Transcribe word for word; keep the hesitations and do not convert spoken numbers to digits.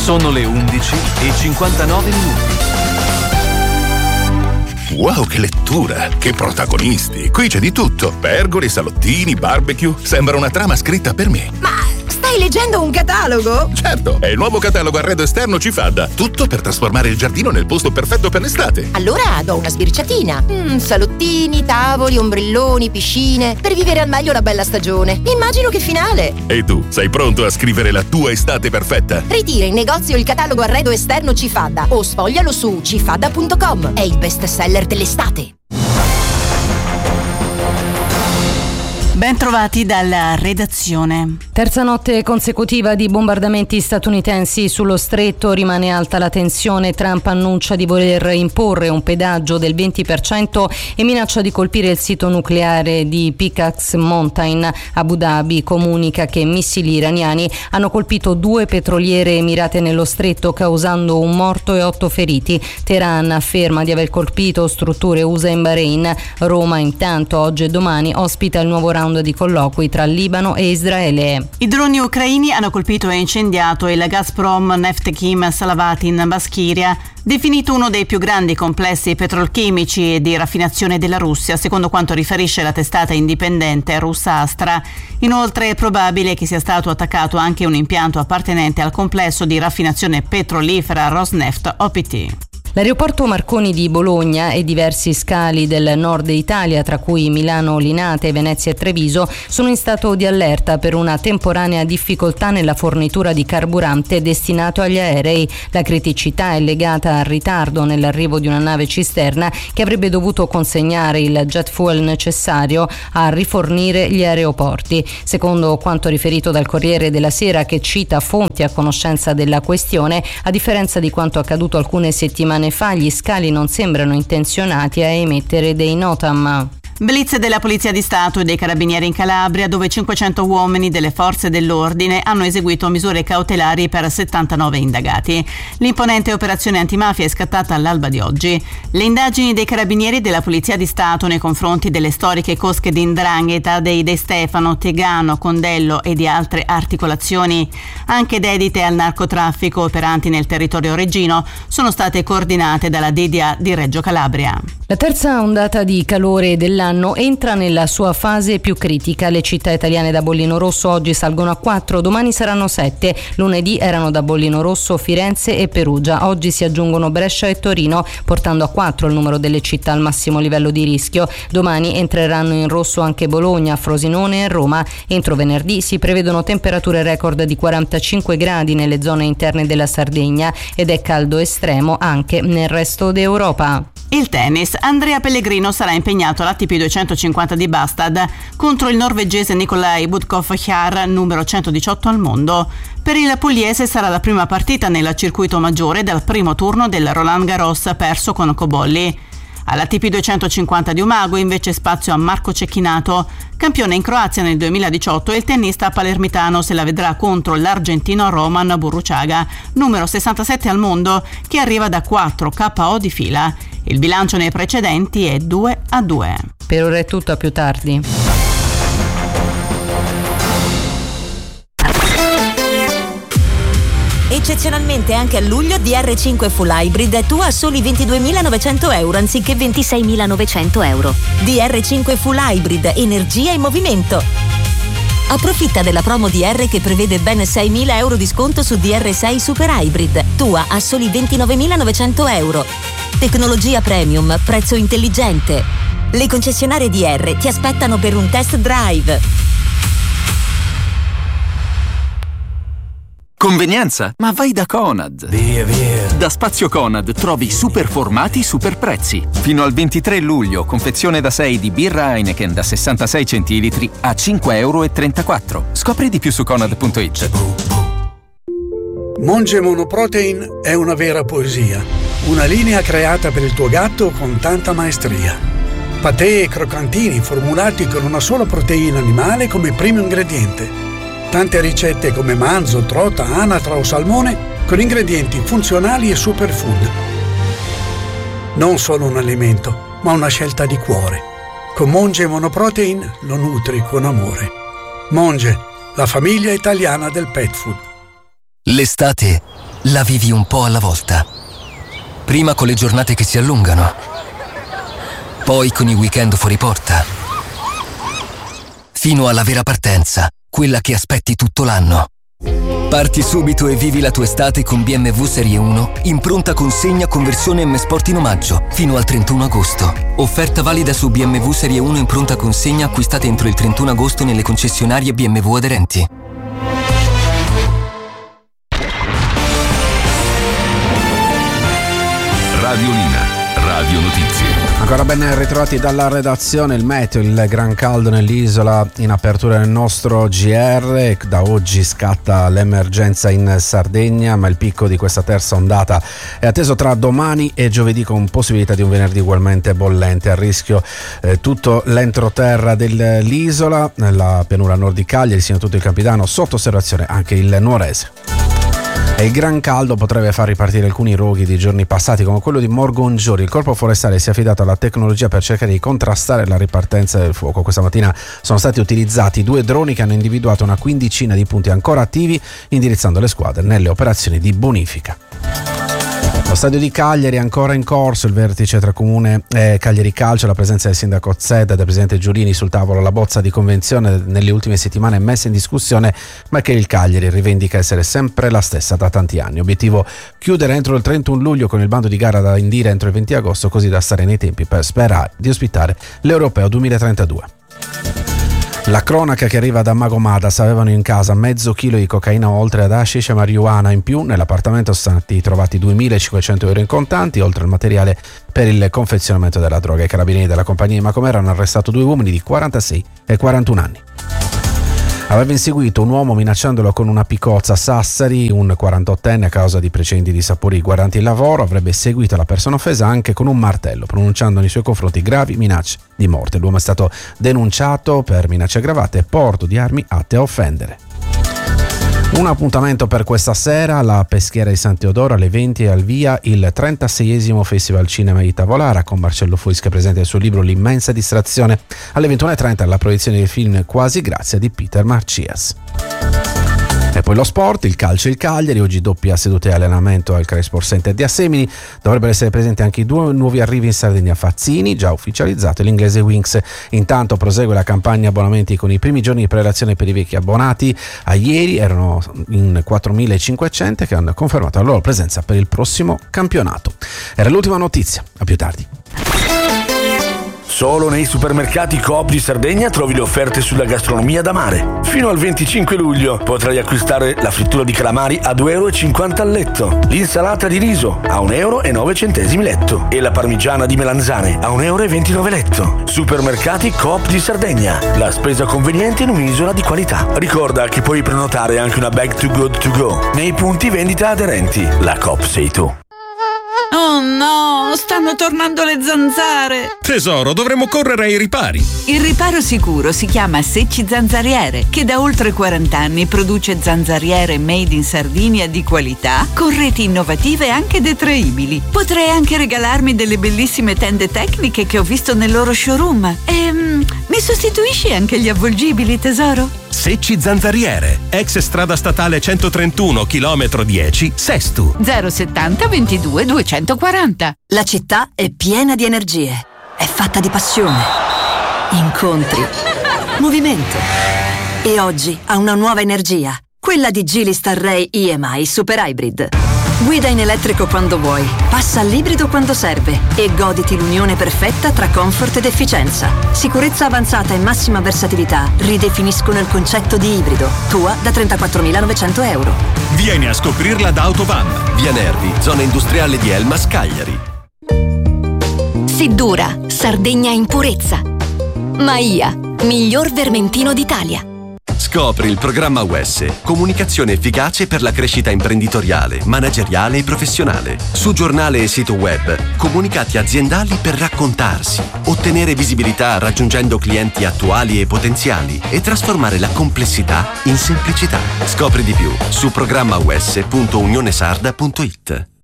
Sono le undici e cinquantanove minuti. Wow, che lettura! Che protagonisti! Qui c'è di tutto. Pergole, salottini, barbecue. Sembra una trama scritta per me. Ma stai leggendo un catalogo? Certo, è il nuovo catalogo arredo esterno Cifadda. Tutto per trasformare il giardino nel posto perfetto per l'estate. Allora do una sbirciatina. Mm, salottini, tavoli, ombrelloni, piscine. Per vivere al meglio la bella stagione. Immagino che finale. E tu, sei pronto a scrivere la tua estate perfetta? Ritira in negozio il catalogo arredo esterno Cifadda o sfoglialo su cifadda punto com. È il best seller dell'estate. Ben trovati dalla redazione. Terza notte consecutiva di bombardamenti statunitensi sullo stretto, rimane alta la tensione. Trump annuncia di voler imporre un pedaggio del venti per cento e minaccia di colpire il sito nucleare di Pickaxe Mountain. Abu Dhabi comunica che missili iraniani hanno colpito due petroliere emirate nello stretto, causando un morto e otto feriti. Teheran afferma di aver colpito strutture U S A in Bahrain. Roma intanto oggi e domani ospita il nuovo round di colloqui tra Libano e Israele. I droni ucraini hanno colpito e incendiato il Gazprom Neftekhim Salavat in Baschiria, definito uno dei più grandi complessi petrolchimici e di raffinazione della Russia, secondo quanto riferisce la testata indipendente russa Astra. Inoltre è probabile che sia stato attaccato anche un impianto appartenente al complesso di raffinazione petrolifera Rosneft O P T. L'aeroporto Marconi di Bologna e diversi scali del nord Italia, tra cui Milano, Linate, Venezia e Treviso, sono in stato di allerta per una temporanea difficoltà nella fornitura di carburante destinato agli aerei. La criticità è legata al ritardo nell'arrivo di una nave cisterna che avrebbe dovuto consegnare il jet fuel necessario a rifornire gli aeroporti. Secondo quanto riferito dal Corriere della Sera, che cita fonti a conoscenza della questione, a differenza di quanto accaduto alcune settimane fa, gli scali non sembrano intenzionati a emettere dei NOTAM. Blitz della Polizia di Stato e dei Carabinieri in Calabria, dove cinquecento uomini delle forze dell'ordine hanno eseguito misure cautelari per settantanove indagati. L'imponente operazione antimafia è scattata all'alba di oggi. Le indagini dei Carabinieri e della Polizia di Stato nei confronti delle storiche cosche di 'ndrangheta, dei De Stefano, Tegano, Condello e di altre articolazioni, anche dedite al narcotraffico operanti nel territorio reggino, sono state coordinate dalla D D A di Reggio Calabria. La terza ondata di calore dell'anno entra nella sua fase più critica. Le città italiane da bollino rosso oggi salgono a quattro, domani saranno sette. Lunedì erano da bollino rosso Firenze e Perugia. Oggi si aggiungono Brescia e Torino, portando a quattro il numero delle città al massimo livello di rischio. Domani entreranno in rosso anche Bologna, Frosinone e Roma. Entro venerdì si prevedono temperature record di quarantacinque gradi nelle zone interne della Sardegna ed è caldo estremo anche nel resto d'Europa. Il tennis. Andrea Pellegrino sarà impegnato all'A T P duecentocinquanta di Bastad contro il norvegese Nikolai Budkov-Kjær, numero centodiciotto al mondo. Per il pugliese sarà la prima partita nel circuito maggiore del primo turno del Roland Garros perso con Cobolli. All'A T P duecentocinquanta di Umago invece spazio a Marco Cecchinato, campione in Croazia nel duemiladiciotto, e il tennista palermitano se la vedrà contro l'argentino Roman Burruchaga, numero sessantasette al mondo, che arriva da quattro K O di fila. Il bilancio nei precedenti è due a due. Per ora è tutto, a più tardi. Eccezionalmente anche a luglio D R cinque Full Hybrid tu a soli ventiduemilanovecento euro anziché ventiseimilanovecento euro. D R cinque Full Hybrid, energia e movimento. Approfitta della promo D R che prevede ben seimila euro di sconto su D R sei Super Hybrid, tua a soli ventinovemilanovecento euro. Tecnologia premium, prezzo intelligente. Le concessionarie D R ti aspettano per un test drive. Convenienza? Ma vai da Conad! Via, via! Da Spazio Conad trovi super formati, super prezzi. Fino al ventitré luglio, confezione da sei di birra Heineken da sessantasei centilitri a cinque e trentaquattro euro. Scopri di più su conad punto it. Monge Monoprotein è una vera poesia. Una linea creata per il tuo gatto con tanta maestria. Patè e croccantini formulati con una sola proteina animale come primo ingrediente. Tante ricette come manzo, trota, anatra o salmone con ingredienti funzionali e superfood. Non solo un alimento, ma una scelta di cuore. Con Monge Monoprotein lo nutri con amore. Monge, la famiglia italiana del pet food. L'estate la vivi un po' alla volta. Prima con le giornate che si allungano, poi con i weekend fuori porta, fino alla vera partenza, quella che aspetti tutto l'anno. Parti subito e vivi la tua estate con B M W Serie uno in pronta consegna con versione M Sport in omaggio fino al trentuno agosto. Offerta valida su B M W Serie uno in pronta consegna acquistate entro il trentuno agosto nelle concessionarie B M W aderenti. Radiolina, Radio Notizie. Ancora ben ritrovati dalla redazione. Il meteo, il gran caldo nell'isola in apertura del nostro G R. Da oggi scatta l'emergenza in Sardegna, ma il picco di questa terza ondata è atteso tra domani e giovedì, con possibilità di un venerdì ugualmente bollente. A rischio eh, tutto l'entroterra dell'isola, nella pianura nord di Cagliari, sino tutto il Campidano, sotto osservazione anche il Nuorese. E il gran caldo potrebbe far ripartire alcuni roghi di giorni passati, come quello di Morgongiori. Il Corpo Forestale si è affidato alla tecnologia per cercare di contrastare la ripartenza del fuoco. Questa mattina sono stati utilizzati due droni che hanno individuato una quindicina di punti ancora attivi, indirizzando le squadre nelle operazioni di bonifica. Lo stadio di Cagliari è ancora in corso il vertice tra Comune e Cagliari Calcio. La presenza del sindaco Zed e del presidente Giurini sul tavolo. La bozza di convenzione nelle ultime settimane è messa in discussione, ma che il Cagliari rivendica essere sempre la stessa da tanti anni. Obiettivo: chiudere entro il trentuno luglio con il bando di gara da indire entro il venti agosto, così da stare nei tempi per sperare di ospitare l'Europeo duemilatrentadue. La cronaca che arriva da Magomadas: avevano in casa mezzo chilo di cocaina oltre ad hashish e marijuana. In più nell'appartamento sono stati trovati duemilacinquecento euro in contanti, oltre al materiale per il confezionamento della droga. I carabinieri della compagnia di Macomera hanno arrestato due uomini di quarantasei e quarantuno anni. Aveva inseguito un uomo minacciandolo con una picozza a Sassari. Un quarantottenne, a causa di precedenti di sapori riguardanti il lavoro, avrebbe seguito la persona offesa anche con un martello, pronunciando nei suoi confronti gravi minacce di morte. L'uomo è stato denunciato per minacce aggravate e porto di armi atte a offendere. Un appuntamento per questa sera: la Peschiera di San Teodoro alle venti e al via il trentaseiesimo Festival Cinema di Tavolara, con Marcello Fois che presenta il suo libro L'immensa distrazione. Alle ventuno e trenta la proiezione del film Quasi Grazia di Peter Marcias. E poi lo sport, il calcio e il Cagliari. Oggi doppia seduta di allenamento al Cresport Center di Assemini. Dovrebbero essere presenti anche i due nuovi arrivi in Sardegna: Fazzini, già ufficializzato, e l'inglese Winks. Intanto prosegue la campagna abbonamenti con i primi giorni di prelazione per i vecchi abbonati. A ieri erano in quattromilacinquecento che hanno confermato la loro presenza per il prossimo campionato. Era l'ultima notizia, a più tardi. Solo nei supermercati Coop di Sardegna trovi le offerte sulla gastronomia da mare. Fino al venticinque luglio potrai acquistare la frittura di calamari a due euro e cinquanta al letto, l'insalata di riso a un euro e nove centesimi letto e la parmigiana di melanzane a un euro e ventinove letto. Supermercati Coop di Sardegna, la spesa conveniente in un'isola di qualità. Ricorda che puoi prenotare anche una bag to good to go nei punti vendita aderenti. La Coop sei tu. Oh no, stanno tornando le zanzare. Tesoro, dovremmo correre ai ripari. Il riparo sicuro si chiama Secci Zanzariere, che da oltre quaranta anni produce zanzariere made in Sardinia di qualità, con reti innovative e anche detraibili. Potrei anche regalarmi delle bellissime tende tecniche che ho visto nel loro showroom. E mm, mi sostituisci anche gli avvolgibili, tesoro? Secci Zanzariere, ex strada statale centotrentuno, chilometro dieci, Sestu. zero settanta ventidue duecentoquaranta. La città è piena di energie, è fatta di passione, incontri, movimento. E oggi ha una nuova energia, quella di Geely Starray E M I Super Hybrid. Guida in elettrico quando vuoi, passa all'ibrido quando serve e goditi l'unione perfetta tra comfort ed efficienza. Sicurezza avanzata e massima versatilità ridefiniscono il concetto di ibrido. Tua da trentaquattromilanovecento euro. Vieni a scoprirla da Autovan. Via Nervi, zona industriale di Elmas, Cagliari. Siddura, Sardegna in purezza. Maia, miglior vermentino d'Italia. Scopri il programma U E S, comunicazione efficace per la crescita imprenditoriale, manageriale e professionale. Su giornale e sito web, comunicati aziendali per raccontarsi, ottenere visibilità raggiungendo clienti attuali e potenziali e trasformare la complessità in semplicità. Scopri di più su programma u s punto unionesarda punto it.